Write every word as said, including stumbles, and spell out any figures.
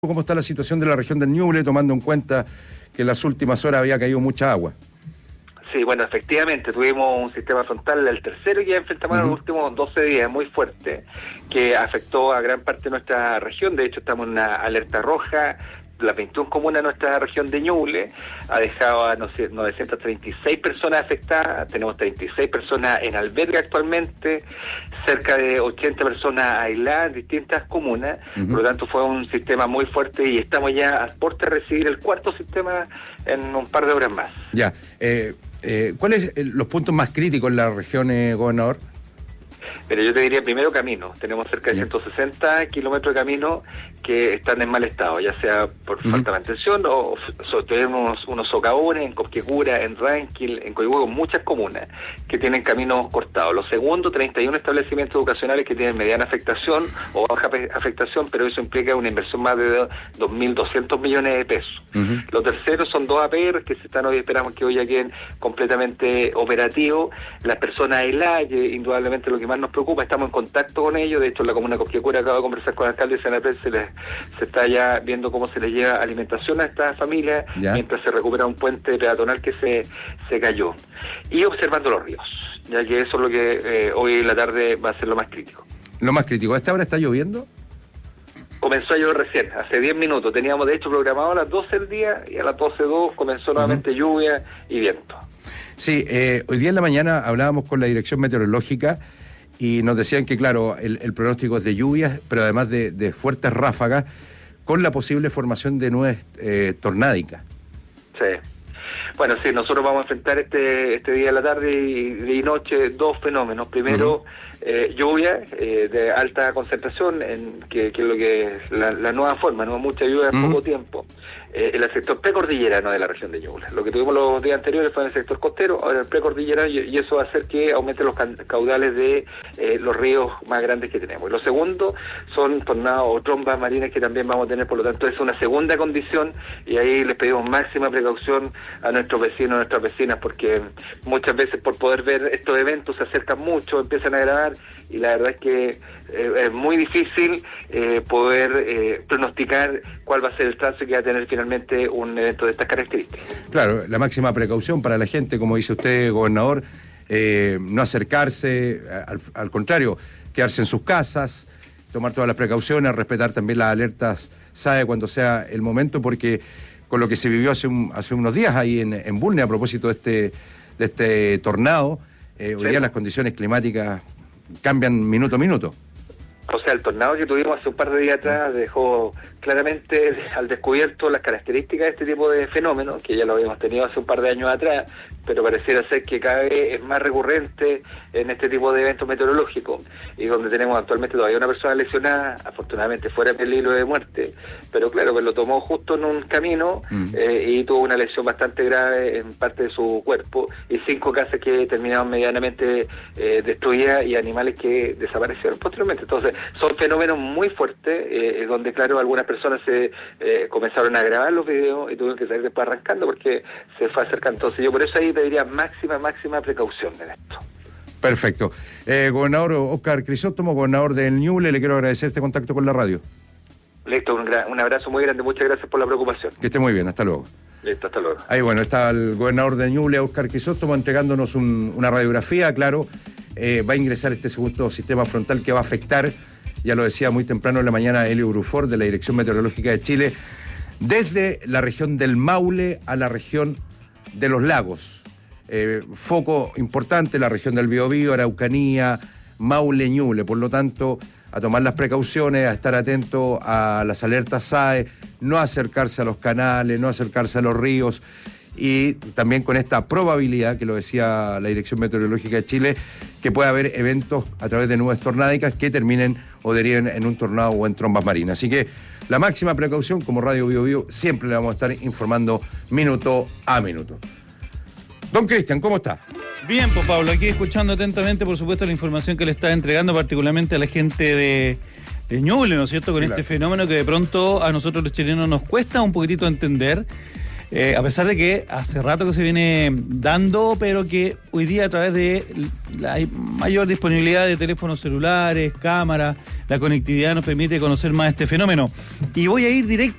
¿Cómo está la situación de la región del Ñuble, tomando en cuenta que en las últimas horas había caído mucha agua? Sí, bueno, efectivamente, tuvimos un sistema frontal, el tercero que ya enfrentamos en uh-huh. los últimos doce días, muy fuerte, que afectó a gran parte de nuestra región. De hecho, estamos en una alerta roja. Las veintiuna comunas de nuestra región de Ñuble ha dejado a novecientas treinta y seis personas afectadas. Tenemos treinta y seis personas en albergue actualmente, cerca de ochenta personas aisladas en distintas comunas. Uh-huh. Por lo tanto, fue un sistema muy fuerte y estamos ya a puerta de recibir el cuarto sistema en un par de horas más. Ya. Eh, eh, ¿Cuáles son los puntos más críticos en la región, eh, gobernador? Pero yo te diría primero camino. Tenemos cerca de ciento sesenta kilómetros de camino que están en mal estado, ya sea por uh-huh. falta de mantención o, o tenemos unos socavones en Cosquecura, en Ranquil, en Coihueco, muchas comunas que tienen caminos cortados. Lo segundo, treinta y uno establecimientos educacionales que tienen mediana afectación o baja afectación, pero eso implica una inversión más de dos mil doscientos millones de pesos. Uh-huh. Lo tercero son dos A P R que se están hoy, esperamos que hoy ya queden completamente operativos. Las personas aisladas, que indudablemente lo que más nos preocupa, estamos en contacto con ellos. De hecho, en la comuna de Cosquecura acabo de conversar con el alcalde de Senapred, se les se está ya viendo cómo se les lleva alimentación a estas familias ya, mientras se recupera un puente peatonal que se, se cayó. Y observando los ríos, ya que eso es lo que eh, hoy en la tarde va a ser lo más crítico. Lo más crítico, ¿a esta hora está lloviendo? Comenzó a llover recién, hace diez minutos. Teníamos de hecho programado a las doce del día y a las doce dos comenzó nuevamente uh-huh. lluvia y viento. Sí, eh, hoy día en la mañana hablábamos con la Dirección Meteorológica y nos decían que, claro, el, el pronóstico es de lluvias, pero además de, de fuertes ráfagas, con la posible formación de nubes eh, tornádicas. Sí. Bueno, sí, nosotros vamos a enfrentar este este día de la tarde y, y noche dos fenómenos. Primero, uh-huh. eh, lluvia eh, de alta concentración, en que, que es lo que es la, la nueva forma, no mucha lluvia en uh-huh. poco tiempo. Eh, en el sector precordillerano de la región de Ñuble. Lo que tuvimos los días anteriores fue en el sector costero, ahora el precordillerano, y, y eso va a hacer que aumenten los caudales de eh, los ríos más grandes que tenemos. Y lo segundo son tornados o trombas marinas que también vamos a tener, por lo tanto es una segunda condición y ahí les pedimos máxima precaución a nuestros vecinos, a nuestras vecinas, porque muchas veces por poder ver estos eventos se acercan mucho, empiezan a grabar y la verdad es que eh, es muy difícil eh, poder eh, pronosticar cuál va a ser el tránsito que va a tener finalmente un evento de estas características. Claro, la máxima precaución para la gente, como dice usted, gobernador, eh, no acercarse, al, al contrario, quedarse en sus casas, tomar todas las precauciones, respetar también las alertas S A E cuando sea el momento, porque con lo que se vivió hace, un, hace unos días ahí en, en Bulnes a propósito de este, de este tornado, eh, hoy sí. día las condiciones climáticas cambian minuto a minuto. O sea, el tornado que tuvimos hace un par de días atrás dejó claramente al descubierto las características de este tipo de fenómenos, que ya lo habíamos tenido hace un par de años atrás, pero pareciera ser que cada vez es más recurrente en este tipo de eventos meteorológicos, y donde tenemos actualmente todavía una persona lesionada, afortunadamente fuera de peligro de muerte, pero claro, pues lo tomó justo en un camino mm. eh, y tuvo una lesión bastante grave en parte de su cuerpo, y cinco casas que terminaron medianamente eh, destruidas y animales que desaparecieron posteriormente. Entonces, son fenómenos muy fuertes, eh, donde claro, algunas personas se eh, comenzaron a grabar los videos y tuvieron que salir después arrancando porque se fue acercando. Entonces yo por eso ahí pediría máxima, máxima precaución en esto. Perfecto. Eh, gobernador Óscar Crisóstomo, gobernador del Ñuble, le quiero agradecer este contacto con la radio. Listo, un, gran, un abrazo muy grande, muchas gracias por la preocupación. Que esté muy bien, hasta luego. Listo, hasta luego. Ahí bueno, está el gobernador de Ñuble, Óscar Crisóstomo, entregándonos un, una radiografía, claro, eh, va a ingresar este segundo sistema frontal que va a afectar, ya lo decía muy temprano en la mañana Elio Bruford de la Dirección Meteorológica de Chile, desde la región del Maule a la región de los lagos. Eh, foco importante, la región del Biobío, Araucanía, Maule, Ñuble, por lo tanto, a tomar las precauciones, a estar atento a las alertas S A E, no acercarse a los canales, no acercarse a los ríos, y también con esta probabilidad, que lo decía la Dirección Meteorológica de Chile, que puede haber eventos a través de nubes tornádicas que terminen o deriven en un tornado o en trombas marinas. Así que la máxima precaución, como Radio Bio Bio, siempre le vamos a estar informando minuto a minuto. Don Cristian, ¿cómo está? Bien, pues Pablo, aquí escuchando atentamente, por supuesto, la información que le está entregando particularmente a la gente de, de Ñuble, ¿no es cierto?, con sí, este claro. fenómeno que de pronto a nosotros los chilenos nos cuesta un poquitito entender. Eh, a pesar de que hace rato que se viene dando, pero que hoy día a través de la mayor disponibilidad de teléfonos celulares, cámaras, la conectividad nos permite conocer más este fenómeno. Y voy a ir directo